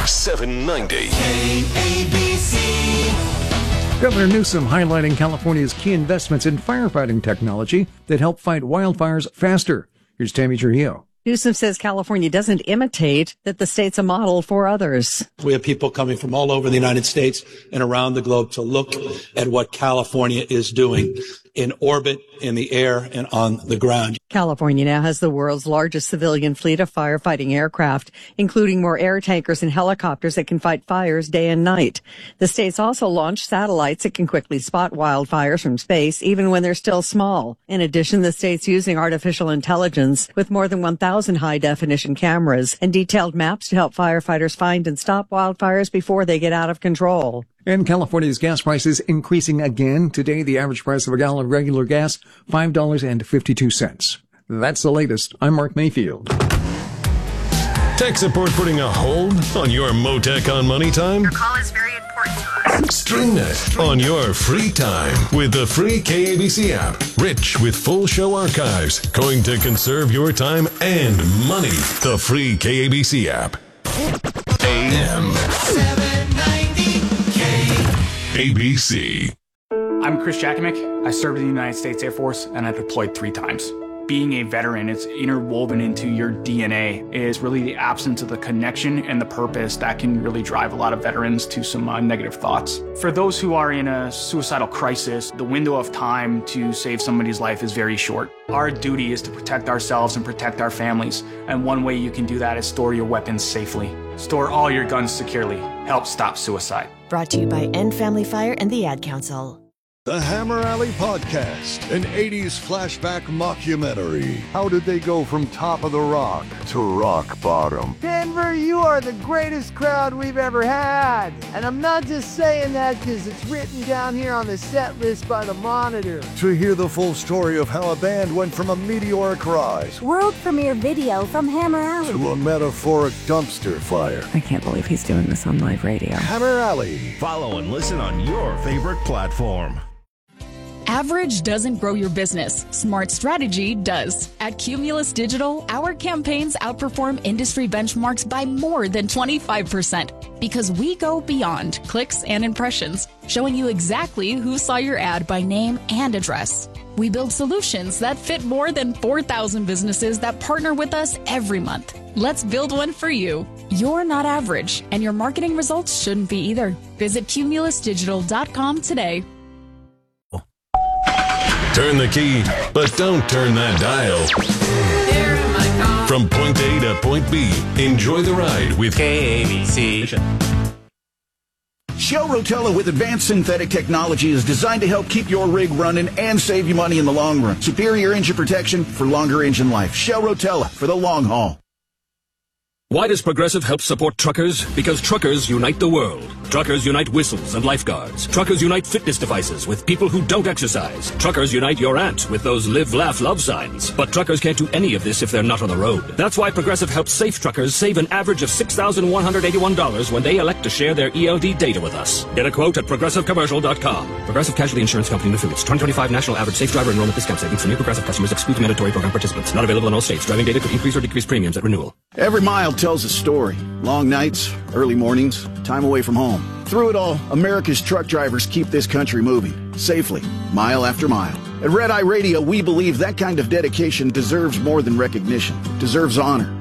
790. KABC. Governor Newsom highlighting California's key investments in firefighting technology that help fight wildfires faster. Here's Tammy Trujillo. Newsom says California doesn't imitate, that the state's a model for others. We have people coming from all over the United States and around the globe to look at what California is doing in orbit, in the air, and on the ground. California now has the world's largest civilian fleet of firefighting aircraft, including more air tankers and helicopters that can fight fires day and night. The state's also launched satellites that can quickly spot wildfires from space, even when they're still small. In addition, the state's using artificial intelligence with more than 1,000 high-definition cameras and detailed maps to help firefighters find and stop wildfires before they get out of control. And California's gas prices increasing again. Today, the average price of a gallon of regular gas, $5.52. That's the latest. I'm Mark Mayfield. Tech support putting a hold on your Motec on Money Time? Your call is very important to us. StreamNet on your free time with the free KABC app. Rich with full show archives. Going to conserve your time and money. The free KABC app. AM 790 KABC. I'm Chris Jakomick. I served in the United States Air Force and I deployed 3 times. Being a veteran, it's interwoven into your DNA. It is really the absence of the connection and the purpose that can really drive a lot of veterans to some negative thoughts. For those who are in a suicidal crisis, the window of time to save somebody's life is very short. Our duty is to protect ourselves and protect our families. And one way you can do that is store your weapons safely. Store all your guns securely. Help stop suicide. Brought to you by End Family Fire and the Ad Council. The Hammer Alley Podcast, an 80s flashback mockumentary. How did they go from top of the rock to rock bottom? Denver, you are the greatest crowd we've ever had. And I'm not just saying that because it's written down here on the set list by the Monitor. To hear the full story of how a band went from a meteoric rise, world premiere video from Hammer Alley, to a metaphoric dumpster fire. I can't believe he's doing this on live radio. Hammer Alley. Follow and listen on your favorite platform. Average doesn't grow your business. Smart strategy does. At Cumulus Digital, our campaigns outperform industry benchmarks by more than 25% because we go beyond clicks and impressions, showing you exactly who saw your ad by name and address. We build solutions that fit more than 4,000 businesses that partner with us every month. Let's build one for you. You're not average, and your marketing results shouldn't be either. Visit cumulusdigital.com today. Turn the key, but don't turn that dial. From point A to point B, enjoy the ride with KABC. Shell Rotella with advanced synthetic technology is designed to help keep your rig running and save you money in the long run. Superior engine protection for longer engine life. Shell Rotella for the long haul. Why does Progressive help support truckers? Because truckers unite the world. Truckers unite whistles and lifeguards. Truckers unite fitness devices with people who don't exercise. Truckers unite your aunt with those live, laugh, love signs. But truckers can't do any of this if they're not on the road. That's why Progressive helps safe truckers save an average of $6,181 when they elect to share their ELD data with us. Get a quote at ProgressiveCommercial.com. Progressive Casualty Insurance Company and Affiliates. 2025 National Average Safe Driver Enrollment Discount Savings for new Progressive customers excludes mandatory program participants. Not available in all states. Driving data could increase or decrease premiums at renewal. Every mile tells a story. Long nights, early mornings, time away from home. Through it all, America's truck drivers keep this country moving, safely, mile after mile. At Red Eye Radio, we believe that kind of dedication deserves more than recognition. It deserves honor.